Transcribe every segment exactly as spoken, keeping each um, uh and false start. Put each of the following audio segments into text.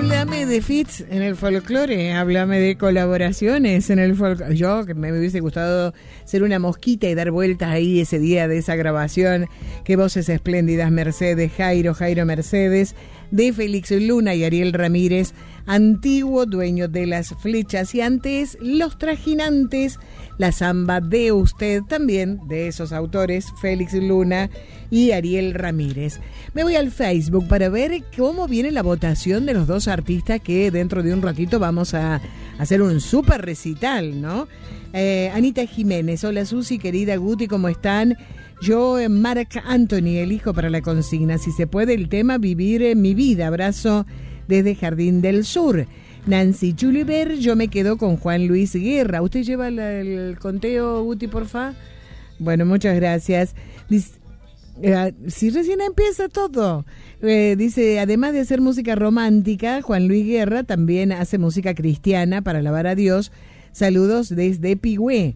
Háblame de feats en el folclore, háblame de colaboraciones en el folclore. Yo, que me hubiese gustado ser una mosquita y dar vueltas ahí ese día de esa grabación. Qué voces espléndidas, Mercedes, Jairo, Jairo Mercedes, de Félix Luna y Ariel Ramírez, antiguo dueño de las flechas, y antes Los Trajinantes, la samba de usted, también de esos autores, Félix Luna y Ariel Ramírez. Me voy al Facebook para ver cómo viene la votación de los dos artistas que dentro de un ratito vamos a hacer un súper recital, ¿no? Eh, Anita Jiménez, hola Susi, querida Guti, ¿cómo están? Yo, Marc Anthony, elijo para la consigna, si se puede, el tema Vivir en mi vida. Abrazo desde Jardín del Sur. Nancy Juliver, yo me quedo con Juan Luis Guerra. ¿Usted lleva la, el conteo, Guti, porfa? Bueno, muchas gracias. Dice, eh, si recién empieza todo. Eh, dice, además de hacer música romántica, Juan Luis Guerra también hace música cristiana para alabar a Dios. Saludos desde Pigüé.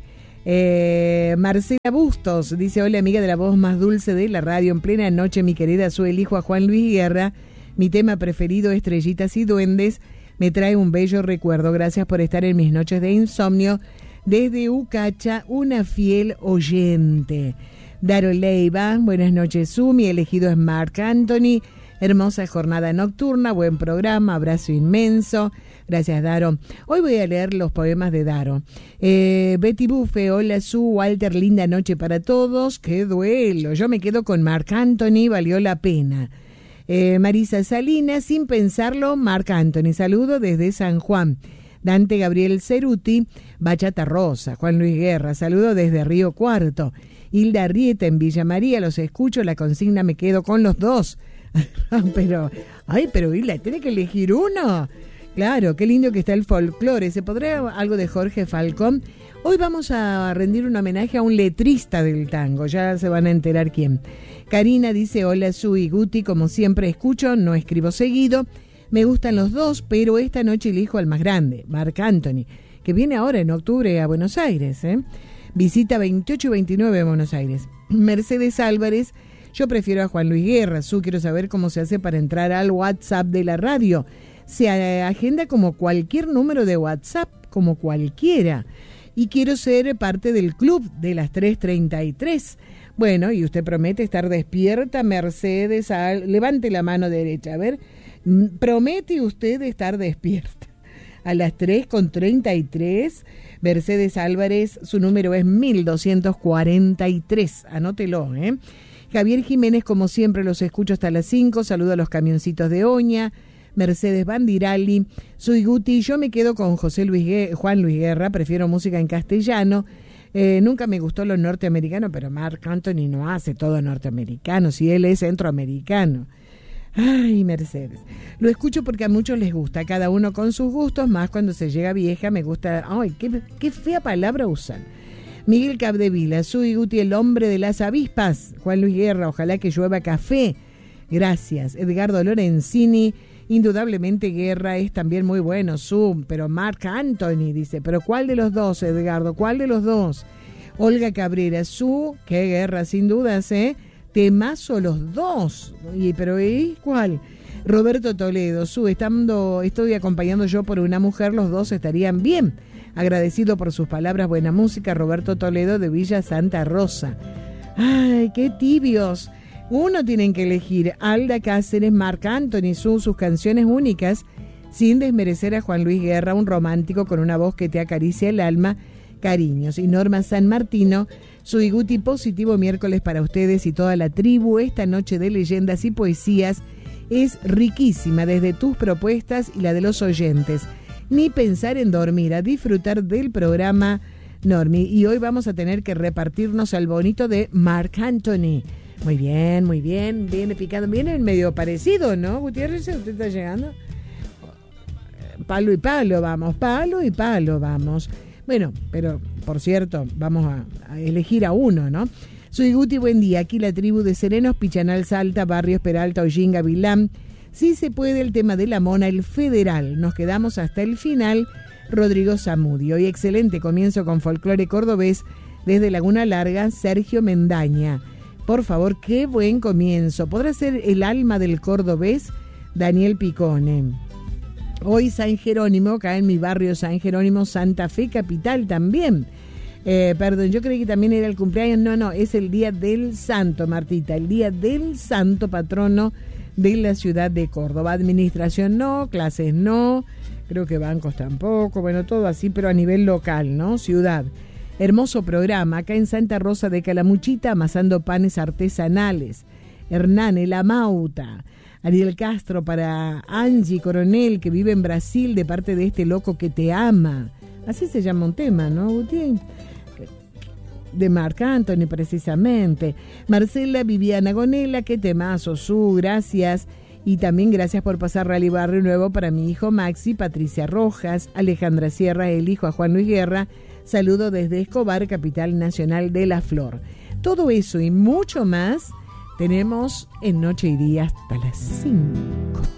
Eh, Marcela Bustos dice, hola amiga de la voz más dulce de la radio, en plena noche mi querida, su elijo a Juan Luis Guerra, mi tema preferido, Estrellitas y Duendes, me trae un bello recuerdo, gracias por estar en mis noches de insomnio, desde Ucacha, una fiel oyente. Daro Leiva, buenas noches Su, mi elegido es Marc Anthony, hermosa jornada nocturna, buen programa, abrazo inmenso. Gracias, Daro. Hoy voy a leer los poemas de Daro. Eh, Betty Buffe, hola Su, Walter, linda noche para todos. ¡Qué duelo! Yo me quedo con Marc Anthony, valió la pena. Eh, Marisa Salinas, sin pensarlo, Marc Anthony. Saludo desde San Juan. Dante Gabriel Ceruti, Bachata Rosa. Juan Luis Guerra, saludo desde Río Cuarto. Hilda Arrieta en Villa María, los escucho, la consigna me quedo con los dos. pero, ay, pero Hilda, ¿tiene que elegir uno? Claro, qué lindo que está el folclore. ¿Se podrá algo de Jorge Falcón? Hoy vamos a rendir un homenaje a un letrista del tango. Ya se van a enterar quién. Karina dice, hola Su y Guti, como siempre escucho, no escribo seguido. Me gustan los dos, pero esta noche elijo al más grande, Marc Anthony, que viene ahora en octubre a Buenos Aires. ¿eh? Visita veintiocho y veintinueve a Buenos Aires. Mercedes Álvarez, yo prefiero a Juan Luis Guerra. Su, quiero saber cómo se hace para entrar al WhatsApp de la radio. Se agenda como cualquier número de WhatsApp, como cualquiera. Y quiero ser parte del club de las tres treinta y tres. Bueno, y usted promete estar despierta, Mercedes, al... levante la mano derecha, a ver. ¿Promete usted estar despierta? A las tres con treinta y tres, Mercedes Álvarez, su número es mil doscientos cuarenta y tres. Anótelo, ¿eh? Javier Jiménez, como siempre, los escucho hasta las cinco. Saludo a los camioncitos de Oña. Mercedes Bandirali, soy Guti, yo me quedo con José Luis Gue- Juan Luis Guerra, prefiero música en castellano, eh, nunca me gustó lo norteamericano, pero Marc Anthony no hace todo norteamericano, si él es centroamericano. Ay, Mercedes, lo escucho porque a muchos les gusta, cada uno con sus gustos, más cuando se llega vieja, me gusta, ay, qué, qué fea palabra usan. Miguel Capdevila, soy Guti, el hombre de las avispas, Juan Luis Guerra, ojalá que llueva café, gracias. Edgardo Lorenzini, indudablemente Guerra es también muy bueno, Zoom, pero Marc Anthony dice, pero ¿cuál de los dos, Edgardo? ¿Cuál de los dos? Olga Cabrera, Su, qué Guerra, sin dudas, ¿eh? Temazo los dos, y, pero ¿y cuál? Roberto Toledo, Su, estando, estoy acompañando yo por una mujer, los dos estarían bien. Agradecido por sus palabras, buena música, Roberto Toledo de Villa Santa Rosa. Ay, qué tibios. Uno tienen que elegir, Alda Cáceres, Marc Anthony, Su, sus canciones únicas, sin desmerecer a Juan Luis Guerra, un romántico con una voz que te acaricia el alma, cariños. Y Norma San Martino, Su y Guti, positivo miércoles para ustedes y toda la tribu. Esta noche de leyendas y poesías es riquísima, desde tus propuestas y la de los oyentes. Ni pensar en dormir, a disfrutar del programa, Normi. Y hoy vamos a tener que repartirnos al bonito de Marc Anthony. Muy bien, muy bien, viene picando, viene medio parecido, ¿no, Gutiérrez? ¿Usted está llegando? Palo y palo, vamos, palo y palo, vamos. Bueno, pero, por cierto, vamos a, a elegir a uno, ¿no? Soy Guti, buen día, aquí la tribu de Serenos, Pichanal, Salta, Barrios, Peralta, Hollín, Gavilán. Si se puede, el tema de la mona, el federal. Nos quedamos hasta el final, Rodrigo Zamudio. Y excelente comienzo con folclore cordobés desde Laguna Larga, Sergio Mendaña. Por favor, qué buen comienzo. ¿Podrá ser el alma del cordobés? Daniel Picone. Hoy San Jerónimo, acá en mi barrio San Jerónimo, Santa Fe Capital también. Eh, perdón, yo creí que también era el cumpleaños. No, no, es el día del santo, Martita, el día del santo patrono de la ciudad de Córdoba. Administración no, clases no, creo que bancos tampoco, bueno, todo así, pero a nivel local, ¿no? Ciudad. Hermoso programa, acá en Santa Rosa de Calamuchita, amasando panes artesanales. Hernán, el Amauta. Ariel Castro para Angie Coronel, que vive en Brasil, de parte de este loco que te ama. Así se llama un tema, ¿no, Guti? De Marc Anthony, precisamente. Marcela Viviana Gonela, qué temazo, su, gracias. Y también gracias por pasar Rally Barrio Nuevo para mi hijo Maxi, Patricia Rojas, Alejandra Sierra, el hijo a Juan Luis Guerra. Saludo desde Escobar, capital nacional de la flor. Todo eso y mucho más tenemos en Noche y Día hasta las cinco.